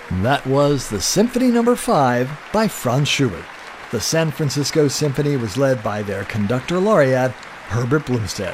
That was the Symphony No. 5 by Franz Schubert. The San Francisco Symphony was led by their conductor laureate, Herbert Blomstedt.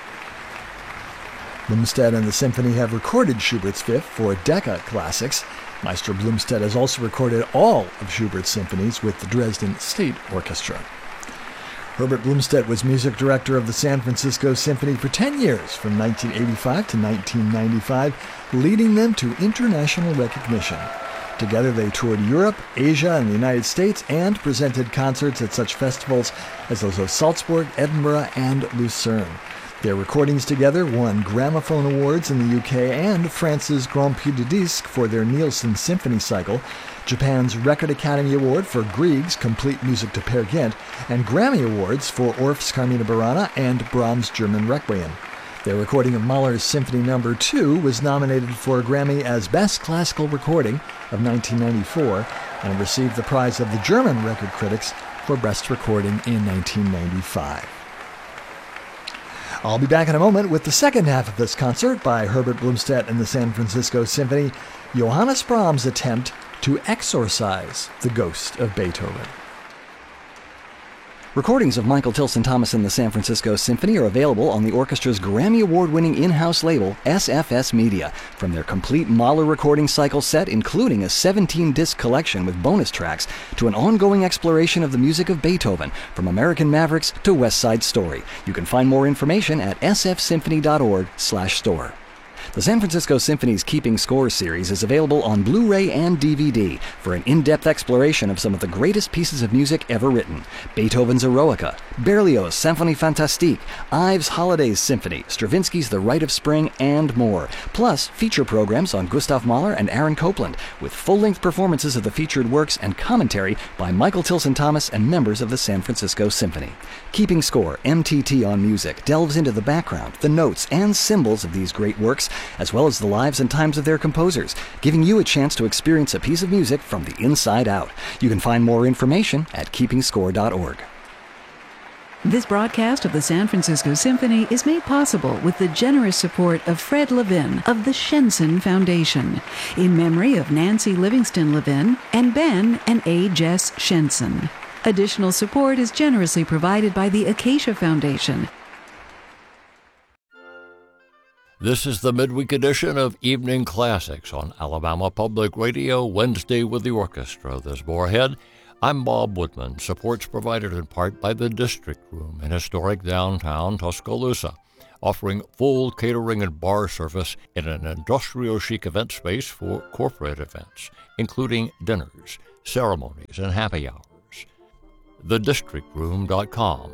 Blomstedt and the symphony have recorded Schubert's Fifth for Decca Classics. Maestro Blomstedt has also recorded all of Schubert's symphonies with the Dresden State Orchestra. Herbert Blomstedt was music director of the San Francisco Symphony for 10 years, from 1985 to 1995, leading them to international recognition. Together they toured Europe, Asia, and the United States, and presented concerts at such festivals as those of Salzburg, Edinburgh, and Lucerne. Their recordings together won Gramophone Awards in the UK and France's Grand Prix de Disque for their Nielsen Symphony Cycle, Japan's Record Academy Award for Grieg's Complete Music to Peer Gynt, and Grammy Awards for Orff's Carmina Burana and Brahms' German Requiem. Their recording of Mahler's Symphony No. 2 was nominated for a Grammy as Best Classical Recording of 1994 and received the prize of the German Record Critics for Best Recording in 1995. I'll be back in a moment with the second half of this concert by Herbert Blomstedt and the San Francisco Symphony, Johannes Brahms' attempt to exorcise the ghost of Beethoven. Recordings of Michael Tilson Thomas and the San Francisco Symphony are available on the orchestra's Grammy Award-winning in-house label, SFS Media, from their complete Mahler recording cycle set, including a 17-disc collection with bonus tracks, to an ongoing exploration of the music of Beethoven, from American Mavericks to West Side Story. You can find more information at sfsymphony.org/store. The San Francisco Symphony's Keeping Score series is available on Blu-ray and DVD for an in-depth exploration of some of the greatest pieces of music ever written. Beethoven's Eroica, Berlioz' Symphonie Fantastique, Ives' Holidays Symphony, Stravinsky's The Rite of Spring, and more. Plus, feature programs on Gustav Mahler and Aaron Copland, with full-length performances of the featured works and commentary by Michael Tilson Thomas and members of the San Francisco Symphony. Keeping Score, MTT on Music, delves into the background, the notes, and symbols of these great works, as well as the lives and times of their composers, giving you a chance to experience a piece of music from the inside out. You can find more information at keepingscore.org. This broadcast of the San Francisco Symphony is made possible with the generous support of Fred Levin of the Shenson Foundation, in memory of Nancy Livingston Levin and Ben and A. Jess Shenson. Additional support is generously provided by the Acacia Foundation. This is the midweek edition of Evening Classics on Alabama Public Radio, Wednesday with the Orchestra. There's more ahead. I'm Bob Woodman. Support's provided in part by the District Room in historic downtown Tuscaloosa, offering full catering and bar service in an industrial chic event space for corporate events, including dinners, ceremonies, and happy hours. TheDistrictRoom.com.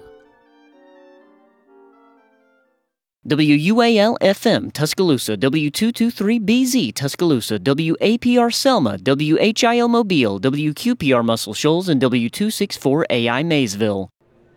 WUAL-FM, Tuscaloosa, W223BZ, Tuscaloosa, WAPR Selma, WHIO Mobile, WQPR Muscle Shoals, and W264AI Maysville.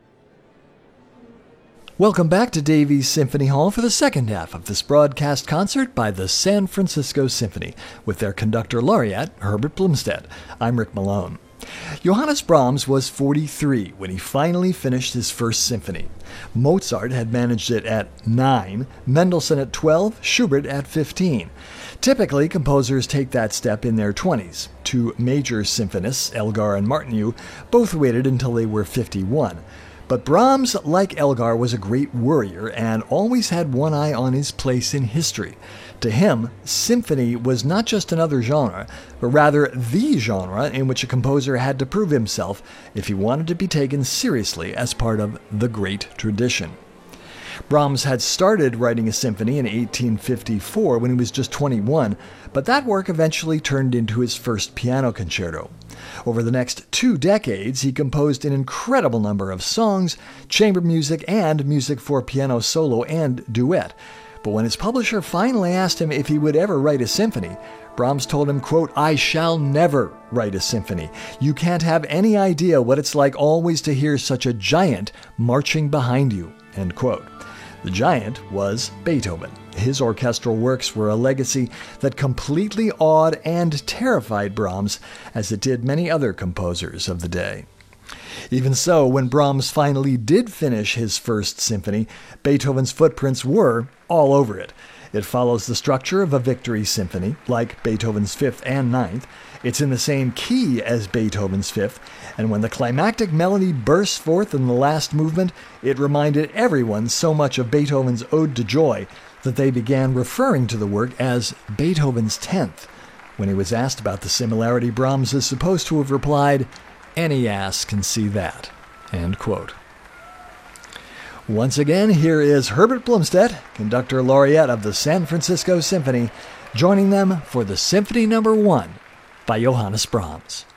Welcome back to Davies Symphony Hall for the second half of this broadcast concert by the San Francisco Symphony, with their conductor laureate, Herbert Blomstedt. I'm Rick Malone. Johannes Brahms was 43 when he finally finished his first symphony. Mozart had managed it at 9, Mendelssohn at 12, Schubert at 15. Typically, composers take that step in their 20s. Two major symphonists, Elgar and Martinů, both waited until they were 51. But Brahms, like Elgar, was a great worrier and always had one eye on his place in history. To him, symphony was not just another genre, but rather the genre in which a composer had to prove himself if he wanted to be taken seriously as part of the great tradition. Brahms had started writing a symphony in 1854 when he was just 21, but that work eventually turned into his first piano concerto. Over the next 2 decades, he composed an incredible number of songs, chamber music, and music for piano solo and duet. But when his publisher finally asked him if he would ever write a symphony, Brahms told him, quote, "I shall never write a symphony. You can't have any idea what it's like always to hear such a giant marching behind you," end quote. The giant was Beethoven. His orchestral works were a legacy that completely awed and terrified Brahms, as it did many other composers of the day. Even so, when Brahms finally did finish his first symphony, Beethoven's footprints were all over it. It follows the structure of a Victory Symphony, like Beethoven's Fifth and Ninth. It's in the same key as Beethoven's Fifth, and when the climactic melody bursts forth in the last movement, it reminded everyone so much of Beethoven's Ode to Joy that they began referring to the work as Beethoven's 10th. When he was asked about the similarity, Brahms is supposed to have replied, "Any ass can see that." End quote. Once again, here is Herbert Blomstedt, Conductor Laureate of the San Francisco Symphony, joining them for the Symphony No. 1 by Johannes Brahms.